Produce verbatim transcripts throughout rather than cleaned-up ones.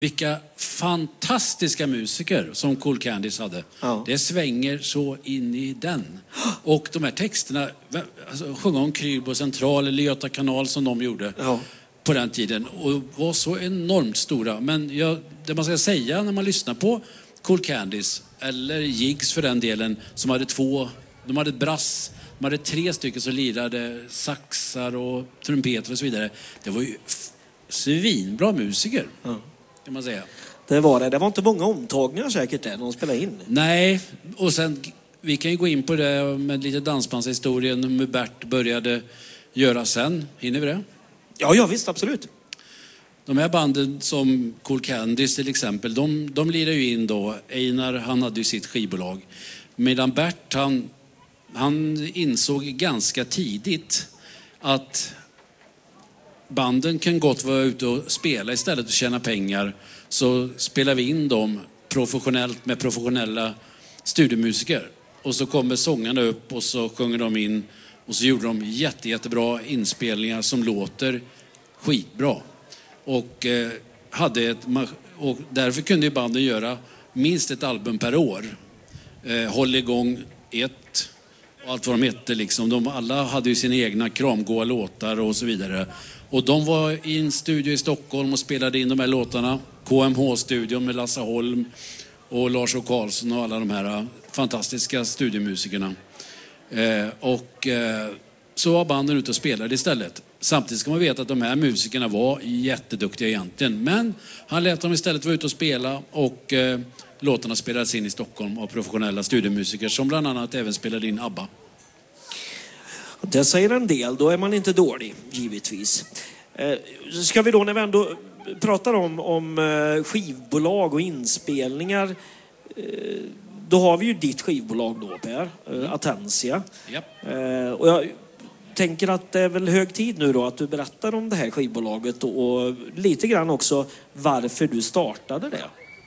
Vilka fantastiska musiker som Cool Candies hade. Ja. Det svänger så in i den. Och de här texterna, alltså, sjunga om Krylbo central eller Göta kanal som de gjorde ja. på den tiden. Och var så enormt stora. Men jag, det man ska säga när man lyssnar på Cool Candies, eller Jigs för den delen, som hade två, de hade ett brass, de hade tre stycken som lirade saxar och trumpeter och så vidare. Det var ju svinbra musiker. Ja. Kan man säga. Det var det. Det var inte många omtagningar säkert där när de spelade in. Nej, och sen vi kan ju gå in på det med lite dansbandshistorien med Bert började göra sen. Hinner vi det? Ja, ja visst, absolut. De här banden som Cool Candies till exempel, de, de lirar ju in då. Einar, han hade ju sitt skivbolag. Medan Bert, han, han insåg ganska tidigt att banden kan gott vara ute och spela istället och tjäna pengar. Så spelar vi in dem professionellt med professionella studiomusiker. Och så kommer sångarna upp och så sjunger de in. Och så gjorde de jätte, jättebra inspelningar som låter skitbra. Och, eh, hade ett, och därför kunde ju banden göra minst ett album per år. Eh, håll igång ett och allt vad de hette liksom. De alla hade ju sina egna kramgoa låtar och så vidare. Och de var i en studio i Stockholm och spelade in de här låtarna. K M H-studion med Lasse Holm och Lars O. Karlsson och alla de här fantastiska studiomusikerna. Eh, och eh, så var banden ute och spelade istället. Samtidigt ska man veta att de här musikerna var jätteduktiga egentligen. Men han lät dem istället vara ute och spela och eh, låtarna spelades in i Stockholm av professionella studiomusiker som bland annat även spelade in ABBA. Det säger en del, då är man inte dålig, givetvis. Eh, ska vi då, när vi ändå pratar om, om eh, skivbolag och inspelningar, eh, då har vi ju ditt skivbolag då, Per, eh, Atensia. Yep. Eh, och jag tänker att det är väl hög tid nu då att du berättar om det här skivbolaget och, och lite grann också varför du startade det.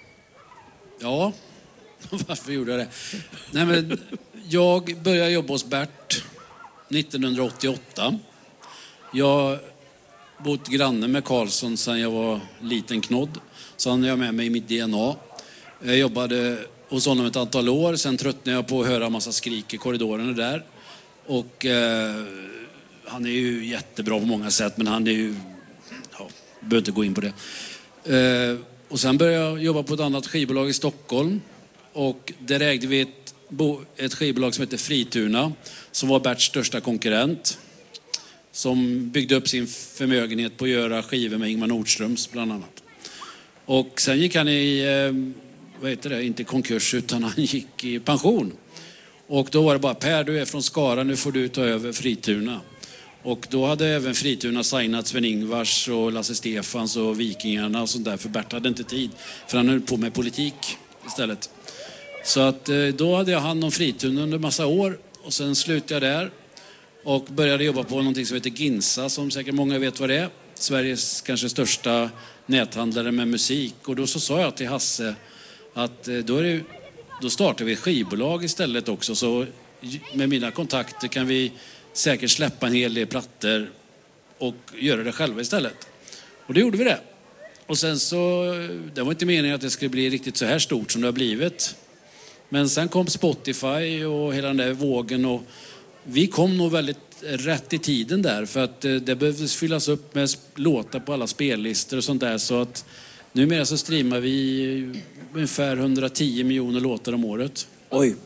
Ja, varför gjorde jag det? Nej, men jag började jobba hos Bert nittonhundraåttioåtta. Jag bott granne med Karlsson sedan jag var liten knodd. Så han är jag med mig i mitt D N A. Jag jobbade hos honom ett antal år. Sen tröttnade jag på att höra en massa skrik i korridorerna där. Och eh, han är ju jättebra på många sätt, men han är ju... Ja, jag behöver inte gå in på det. Eh, och sen började jag jobba på ett annat skivbolag i Stockholm. Och där ägde vi ett, ett skivbolag som heter Frituna, som var Berts största konkurrent. Som byggde upp sin förmögenhet på att göra skivor med Ingmar Nordströms bland annat. Och sen gick han i, eh, vad heter det, inte konkurs utan han gick i pension. Och då var det bara, Per, du är från Skara, nu får du ta över Frituna. Och då hade även Frituna signat Sven-Ingvars och Lasse Stefans och Vikingarna och sånt där. För Bert hade inte tid, för han höll på med politik istället. Så att då hade jag hand om Frituna under massa år. Och sen slutade jag där och började jobba på någonting som heter Ginsa, som säkert många vet vad det är. Sveriges kanske största näthandlare med musik. Och då så sa jag till Hasse att då, är det, då startar vi ett skivbolag istället också. Så med mina kontakter kan vi säkert släppa en hel del plattor och göra det själva istället. Och då gjorde vi det. Och sen så, det var inte meningen att det skulle bli riktigt så här stort som det har blivit. Men sen kom Spotify och hela den där vågen och vi kom nog väldigt rätt i tiden där, för att det behövdes fyllas upp med låtar på alla spellistor och sånt där, så att numera så streamar vi ungefär hundratio miljoner låtar om året. Oj.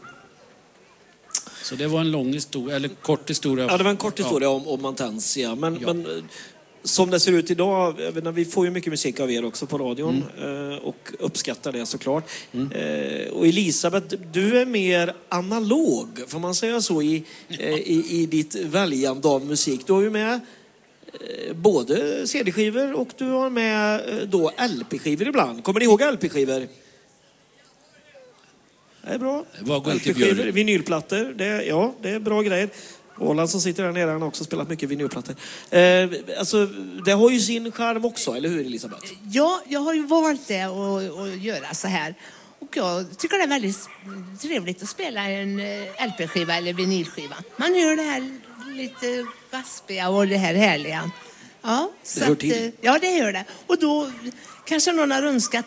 Så det var en lång historia, eller kort historia. Ja, det var en kort historia ja. om, om Atensia. Men, ja. men som det ser ut idag, när vi får ju mycket musik av er också på radion mm. och uppskattar det såklart. Mm. Och Elisabeth, du är mer analog, får man säga så, i, i, i ditt väljande av musik. Du har ju med både C D-skivor och du har med då L P-skivor ibland. Kommer ni ihåg L P-skivor? Det är bra. L P-skivor, vinylplattor, det, ja, det är bra grejer. Åland som sitter där nere, han har också spelat mycket vinylplattor. Eh, alltså, det har ju sin charm också, eller hur Elisabeth? Ja, jag har ju valt det att göra så här. Och jag tycker det är väldigt trevligt att spela en L P-skiva eller vinylskiva. Man hör det här lite raspiga och det här härliga. Ja, så det hör att, till. eh, ja, det gör det. Och då kanske någon har önskat